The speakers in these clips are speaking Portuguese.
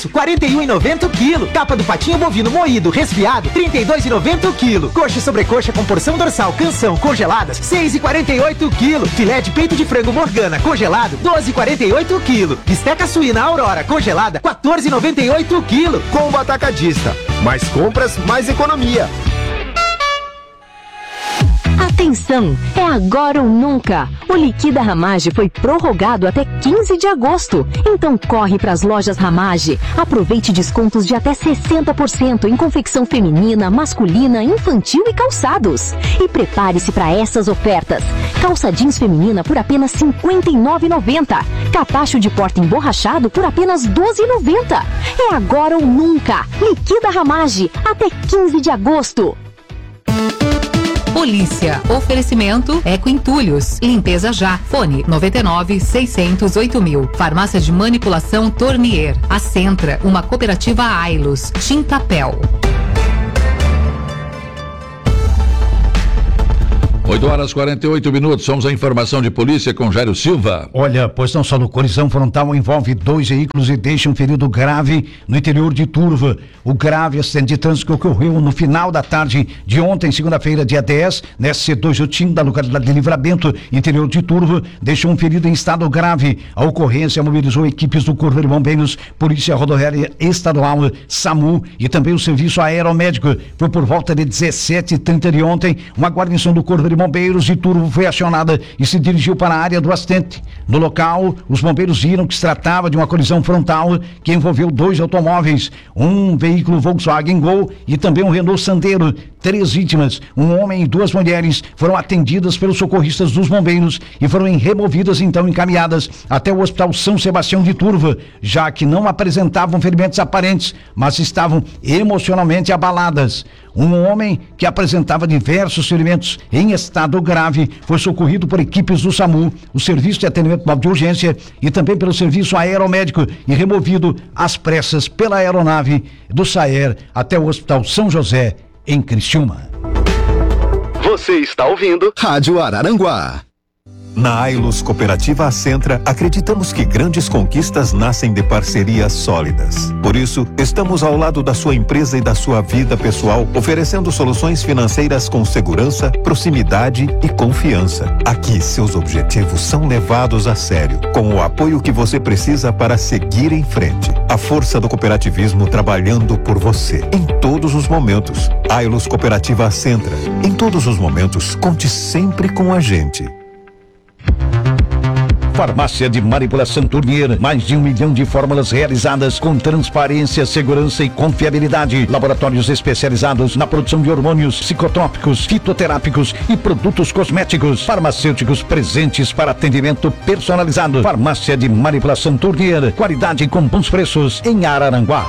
41,90 o quilo. Capa do patinho bovino moído, resfriado, 32,90 o quilo. Coxa e sobrecoxa com porção dorsal, canção, congeladas, 6,48 o quilo. Filé de peito de frango Morgana, congelado, 12,48 o quilo. Bisteca suína Aurora, congelada, 14,98 o quilo. Combo Atacadista. Mais compras, mais economia. Atenção, é agora ou nunca. O Liquida Ramage foi prorrogado até 15 de agosto. Então corre para as lojas Ramage. Aproveite descontos de até 60% em confecção feminina, masculina, infantil e calçados. E prepare-se para essas ofertas. Calça jeans feminina por apenas R$ 59,90. Capacho de porta emborrachado por apenas R$ 12,90. É agora ou nunca. Liquida Ramage até 15 de agosto. Polícia. Oferecimento Eco Entulhos. Limpeza já. Fone 99-608.000. Farmácia de manipulação Tornier. A Centra. Uma cooperativa Ailos. Tintapel. 8h48. Somos a informação de polícia com Jairo Silva. Olha, pois não só no colisão frontal envolve 2 veículos e deixa um ferido grave no interior de Turva. O grave acidente de trânsito que ocorreu no final da tarde de ontem, segunda-feira, dia 10, nessa C2 Jotim, da localidade de Livramento, interior de Turva, deixou um ferido em estado grave. A ocorrência mobilizou equipes do Corpo de Bombeiros, Polícia Rodoviária Estadual, SAMU e também o Serviço Aeromédico. Foi por volta de 17h30 de ontem, uma guarnição do Corpo de Bombeiros de Turvo foi acionada e se dirigiu para a área do acidente. No local, os bombeiros viram que se tratava de uma colisão frontal que envolveu 2 automóveis, um veículo Volkswagen Gol e também um Renault Sandero. 3 vítimas, um homem e 2 mulheres, foram atendidas pelos socorristas dos bombeiros e foram removidas, então encaminhadas até o Hospital São Sebastião de Turva, já que não apresentavam ferimentos aparentes, mas estavam emocionalmente abaladas. Um homem que apresentava diversos ferimentos em estado grave foi socorrido por equipes do SAMU, o Serviço de Atendimento Móvel de Urgência e também pelo Serviço Aeromédico e removido às pressas pela aeronave do SAER até o Hospital São José, em Criciúma. Você está ouvindo Rádio Araranguá. Na Ailos Cooperativa Acentra, acreditamos que grandes conquistas nascem de parcerias sólidas. Por isso, estamos ao lado da sua empresa e da sua vida pessoal, oferecendo soluções financeiras com segurança, proximidade e confiança. Aqui, seus objetivos são levados a sério, com o apoio que você precisa para seguir em frente. A força do cooperativismo trabalhando por você, em todos os momentos. Ailos Cooperativa Acentra. Em todos os momentos, conte sempre com a gente. Farmácia de Manipulação Tornier, mais de 1 milhão de fórmulas realizadas com transparência, segurança e confiabilidade. Laboratórios especializados na produção de hormônios, psicotrópicos, fitoterápicos e produtos cosméticos. Farmacêuticos presentes para atendimento personalizado. Farmácia de Manipulação Tornier, qualidade com bons preços em Araranguá.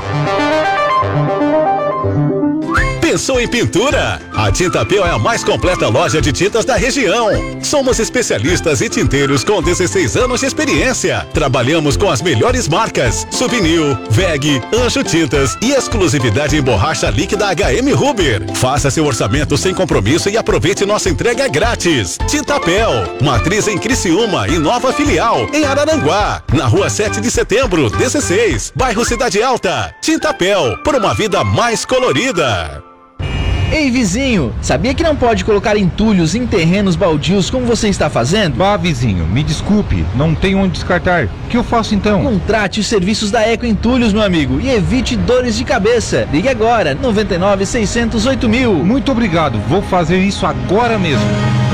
Pensou em pintura? A Tintapel é a mais completa loja de tintas da região. Somos especialistas e tinteiros com 16 anos de experiência. Trabalhamos com as melhores marcas: Souvenir, VEG, Anjo Tintas e exclusividade em borracha líquida HM Huber. Faça seu orçamento sem compromisso e aproveite nossa entrega grátis. Tintapel, matriz em Criciúma e nova filial em Araranguá, na rua 7 de setembro, 16, bairro Cidade Alta. Tintapel, por uma vida mais colorida. Ei, vizinho, sabia que não pode colocar entulhos em terrenos baldios como você está fazendo? Bah, vizinho, me desculpe, não tenho onde descartar. O que eu faço então? Contrate os serviços da Eco Entulhos, meu amigo, e evite dores de cabeça. Ligue agora, 99-608.000. Muito obrigado, vou fazer isso agora mesmo.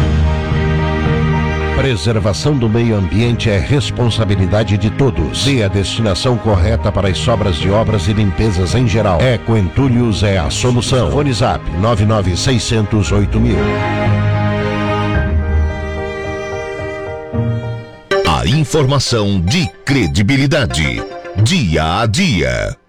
Preservação do meio ambiente é responsabilidade de todos. Dê a destinação correta para as sobras de obras e limpezas em geral. Eco Entulhos é a solução. Fone Zap 99-608.000. A informação de credibilidade. Dia a dia.